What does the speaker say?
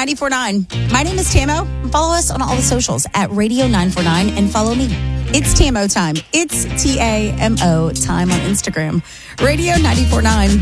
Radio949. My name is Tamo. Follow us on all the socials at Radio949 and follow me. It's Tamo time. It's TAMO time on Instagram. Radio949.